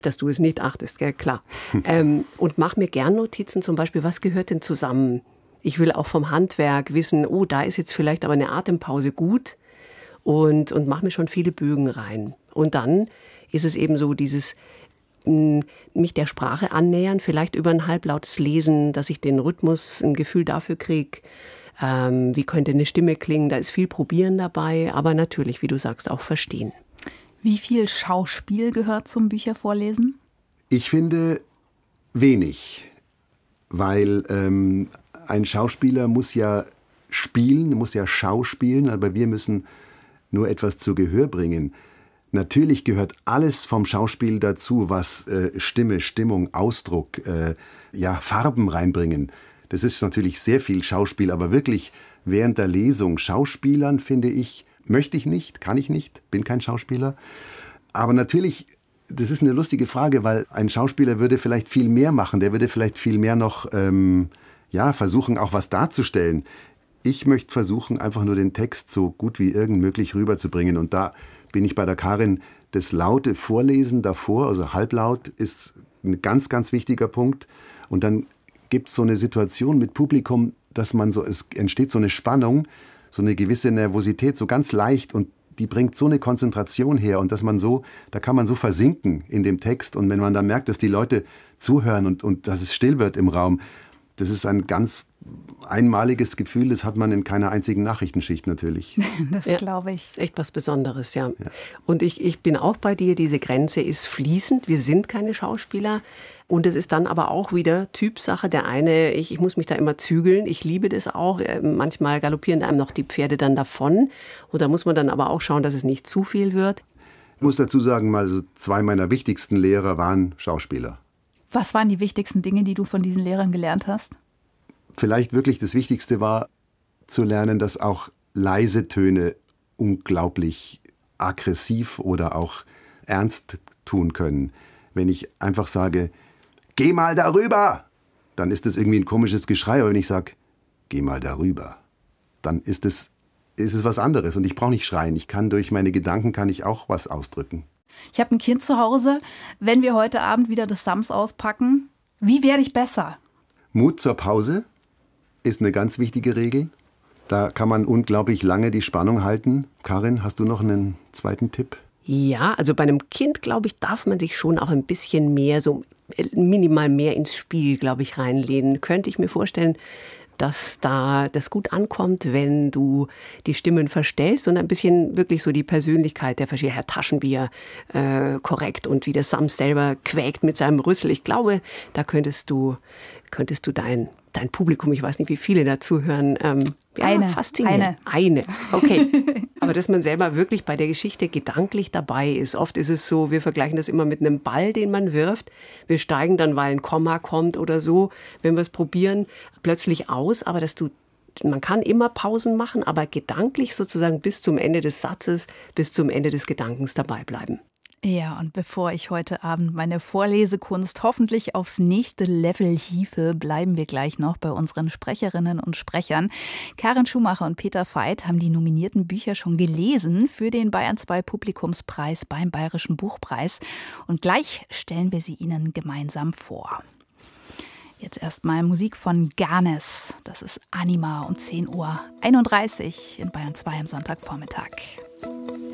dass du es nicht achtest, gell? Klar. Und mach mir gern Notizen, zum Beispiel, was gehört denn zusammen? Ich will auch vom Handwerk wissen, oh, da ist jetzt vielleicht aber eine Atempause gut und mach mir schon viele Bögen rein. Und dann ist es eben so dieses mich der Sprache annähern, vielleicht über ein halblautes Lesen, dass ich den Rhythmus, ein Gefühl dafür kriege. Wie könnte eine Stimme klingen? Da ist viel Probieren dabei, aber natürlich, wie du sagst, auch verstehen. Wie viel Schauspiel gehört zum Büchervorlesen? Ich finde wenig, weil ein Schauspieler muss ja spielen, muss ja schauspielen, aber wir müssen nur etwas zu Gehör bringen. Natürlich gehört alles vom Schauspiel dazu, was Stimme, Stimmung, Ausdruck, Farben reinbringen. Das ist natürlich sehr viel Schauspiel, aber wirklich während der Lesung Schauspielern, finde ich, möchte ich nicht, kann ich nicht, bin kein Schauspieler. Aber natürlich, das ist eine lustige Frage, weil ein Schauspieler würde vielleicht viel mehr machen, der würde vielleicht viel mehr noch versuchen, auch was darzustellen. Ich möchte versuchen, einfach nur den Text so gut wie irgend möglich rüberzubringen. Und da bin ich bei der Karin. Das laute Vorlesen davor, also halblaut, ist ein ganz, ganz wichtiger Punkt. Und dann gibt es so eine Situation mit Publikum, dass es entsteht so eine Spannung, so eine gewisse Nervosität, so ganz leicht, und die bringt so eine Konzentration her, und da kann man so versinken in dem Text, und wenn man dann merkt, dass die Leute zuhören und dass es still wird im Raum, das ist ein ganz einmaliges Gefühl, das hat man in keiner einzigen Nachrichtenschicht natürlich. Das glaube ich. Das ist echt was Besonderes, ja. Und ich bin auch bei dir, diese Grenze ist fließend, wir sind keine Schauspieler. Und es ist dann aber auch wieder Typsache. Der eine, ich muss mich da immer zügeln, ich liebe das auch. Manchmal galoppieren einem noch die Pferde dann davon. Und da muss man dann aber auch schauen, dass es nicht zu viel wird. Ich muss dazu sagen, also 2 meiner wichtigsten Lehrer waren Schauspieler. Was waren die wichtigsten Dinge, die du von diesen Lehrern gelernt hast? Vielleicht wirklich das Wichtigste war zu lernen, dass auch leise Töne unglaublich aggressiv oder auch ernst tun können. Wenn ich einfach sage, geh mal darüber, dann ist das irgendwie ein komisches Geschrei. Aber wenn ich sage, geh mal darüber, dann ist es was anderes. Und ich brauche nicht schreien. Durch meine Gedanken kann ich auch was ausdrücken. Ich habe ein Kind zu Hause. Wenn wir heute Abend wieder das Sams auspacken, wie werde ich besser? Mut zur Pause ist eine ganz wichtige Regel. Da kann man unglaublich lange die Spannung halten. Karin, hast du noch einen zweiten Tipp? Ja, also bei einem Kind, glaube ich, darf man sich schon auch ein bisschen mehr, so minimal mehr ins Spiel, glaube ich, reinlehnen. Könnte ich mir vorstellen, dass da das gut ankommt, wenn du die Stimmen verstellst und ein bisschen wirklich so die Persönlichkeit der verschiedenen, Herr Taschenbier korrekt und wie der Sams selber quäkt mit seinem Rüssel. Ich glaube, da könntest du dein Publikum, ich weiß nicht, wie viele da zuhören, faszinieren. Eine, okay. Aber dass man selber wirklich bei der Geschichte gedanklich dabei ist. Oft ist es so, wir vergleichen das immer mit einem Ball, den man wirft. Wir steigen dann, weil ein Komma kommt oder so, wenn wir es probieren, plötzlich aus. Aber man kann immer Pausen machen, aber gedanklich sozusagen bis zum Ende des Satzes, bis zum Ende des Gedankens dabei bleiben. Ja, und bevor ich heute Abend meine Vorlesekunst hoffentlich aufs nächste Level hiefe, bleiben wir gleich noch bei unseren Sprecherinnen und Sprechern. Karin Schumacher und Peter Veit haben die nominierten Bücher schon gelesen für den Bayern 2 Publikumspreis beim Bayerischen Buchpreis. Und gleich stellen wir sie Ihnen gemeinsam vor. Jetzt erstmal Musik von Ganes. Das ist Anima um 10:31 Uhr in Bayern 2 am Sonntagvormittag.